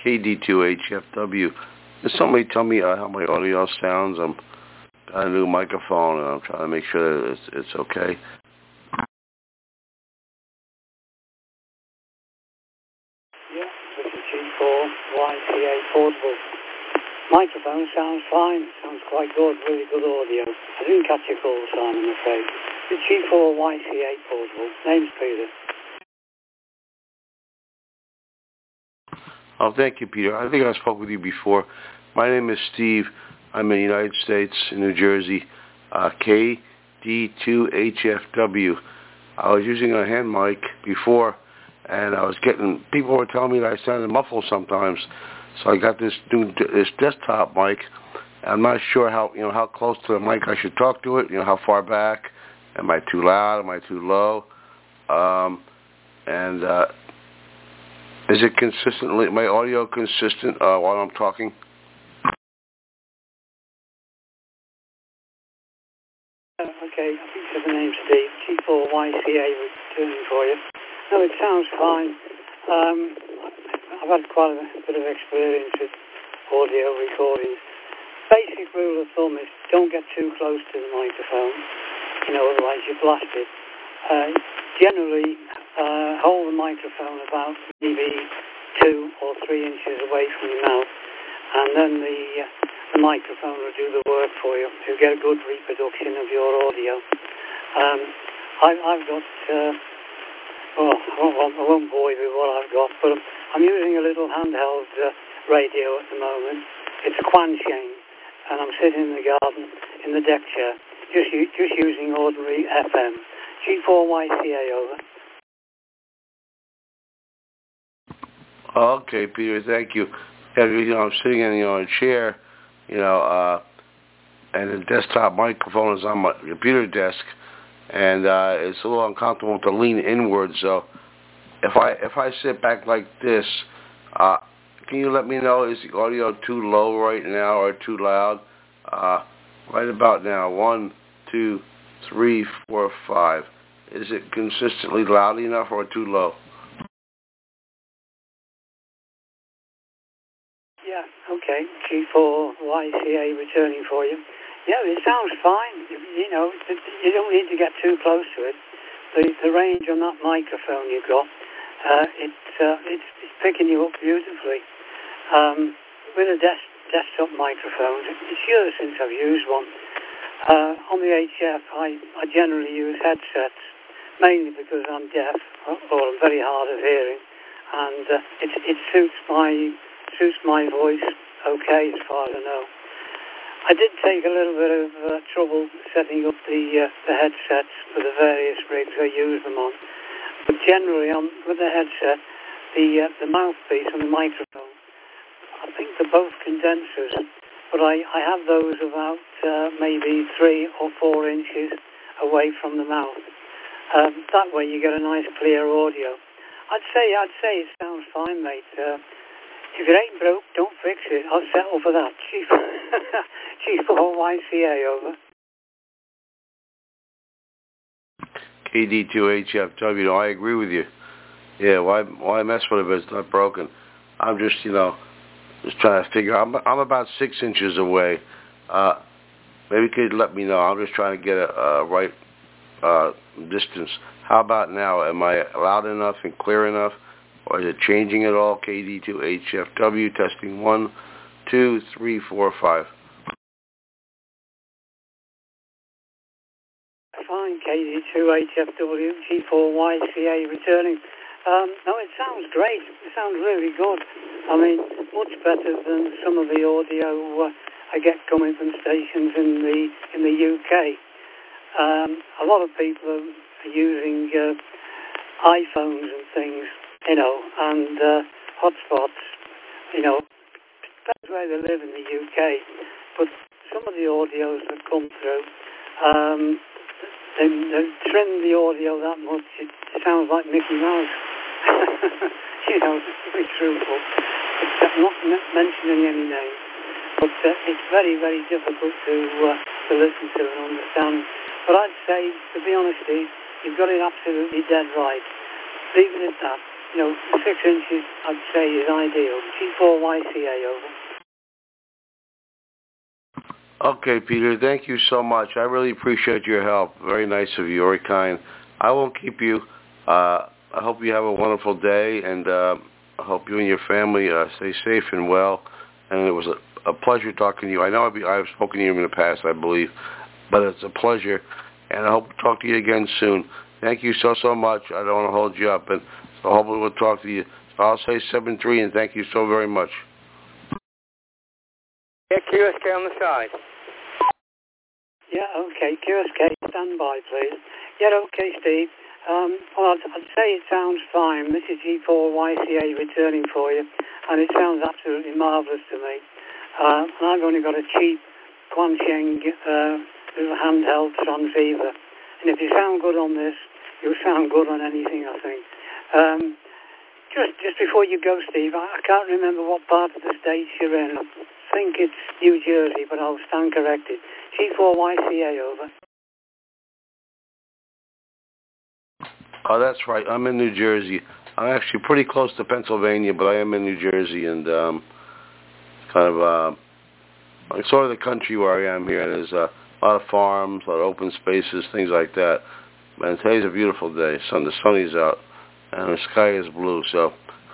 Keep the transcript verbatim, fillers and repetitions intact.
K D two H F W. Can somebody tell me uh, how my audio sounds? I'm got a new microphone and I'm trying to make sure that it's, it's okay. Yeah, this is G four Y C A portable. Microphone sounds fine. Sounds quite good. Really good audio. I didn't catch your call, Simon, I'm afraid. The G four Y C A portable. Name's Peter. Oh, thank you, Peter. I think I spoke with you before. My name is Steve. I'm in the United States, in New Jersey. Uh, K D two H F W. I was using a hand mic before, and I was getting, people were telling me that I sounded muffled sometimes. So I got this new, this desktop mic. I'm not sure how, you know, how close to the mic I should talk to it. You know, how far back? Am I too loud? Am I too low? Um, and uh, is it consistently, my audio consistent uh, while I'm talking? Uh, okay, I think the name's Steve. G four Y C A returning for you. No, it sounds fine. Um, I've had quite a bit of experience with audio recordings. Basic rule of thumb is don't get too close to the microphone, you know, otherwise you blast it. Uh, generally, uh, hold the microphone about maybe two or three inches away from your mouth, and then the, uh, the microphone will do the work for you to get a good reproduction of your audio. Um, I, I've got, uh, well, I won't, I won't bore you with what I've got, but I'm using a little handheld uh, radio at the moment. It's a Quansheng, and I'm sitting in the garden in the deck chair, just just using ordinary F M. G four Y C A over. Okay, Peter, thank you. Yeah, you know, I'm sitting in, you know, a chair, you know, uh, and the desktop microphone is on my computer desk, and uh, it's a little uncomfortable to lean inward. So if I if I sit back like this, uh, can you let me know, is the audio too low right now or too loud? Uh, right about now, one, two, three, four, five. Is it consistently loud enough or too low? Yeah, okay. G four Y C A returning for you. Yeah, it sounds fine. You know, you don't need to get too close to it. The, the range on that microphone you've got, uh, it, uh, it's, it's picking you up beautifully. Um, with a desk, desktop microphone, it's years since I've used one. Uh, on the H F, I, I generally use headsets, mainly because I'm deaf, or, or I'm very hard of hearing, and uh, it, it suits my suits my voice okay as far as I know. I did take a little bit of uh, trouble setting up the uh, the headsets for the various rigs I use them on, but generally on with the headset, the uh, the mouthpiece and the microphone, I think they're both condensers, but I, I have those about uh, maybe three or four inches away from the mouth. Um, that way you get a nice clear audio. I'd say I'd say it sounds fine, mate. Uh, if it ain't broke, don't fix it. I'll settle for that. G four Y C A over. K D two H F W. No, I agree with you. Yeah, why why mess with it if it's not broken? I'm just, you know, just trying to figure out. I'm, I'm about six inches away. Uh, maybe you could let me know. I'm just trying to get a, a right uh, distance. How about now? Am I loud enough and clear enough? Or is it changing at all? K D two H F W, testing one, two, three, four, five. Fine, K D two H F W, G four Y C A returning. Um, no, it sounds great. It sounds really good. I mean, much better than some of the audio uh, I get coming from stations in the in the U K. Um, a lot of people are using uh, iPhones and things, you know, and uh, hotspots, you know, that's where they live in the U K. But some of the audios that come through, um, they, they trim the audio that much, it sounds like Mickey Mouse. You know, to be truthful. It's, I'm not mentioning any names, but uh, it's very, very difficult to uh, to listen to and understand. But I'd say, to be honest, Steve, you've got it absolutely dead right. Leave it at that. you know, six inches, I'd say, is ideal. G four Y C A, over. Okay, Peter, thank you so much. I really appreciate your help. Very nice of you, very kind. I won't keep you. Uh, I hope you have a wonderful day, and uh, I hope you and your family uh, stay safe and well. And it was a, a pleasure talking to you. I know I've, I've spoken to you in the past, I believe, but it's a pleasure, and I hope to talk to you again soon. Thank you so, so much. I don't want to hold you up, and so hopefully we'll talk to you. So I'll say seven three, and thank you so very much. Yeah, Q S K on the side. Yeah, okay, Q S K, stand by, please. Yeah, okay, Steve. Um, well, I'd, I'd say it sounds fine. This is G four Y C A returning for you, and it sounds absolutely marvellous to me. Uh, and I've only got a cheap Quansheng uh, little handheld transceiver, and if you sound good on this, you'll sound good on anything, I think. Um, just just before you go, Steve, I, I can't remember what part of the States you're in. I think it's New Jersey, but I'll stand corrected. G four Y C A, over. Oh, that's right. I'm in New Jersey. I'm actually pretty close to Pennsylvania, but I am in New Jersey, and um, kind of uh, like sort of the country where I am here. There's uh, a lot of farms, a lot of open spaces, things like that. And today's a beautiful day. Sun, the sun is out, and the sky is blue. So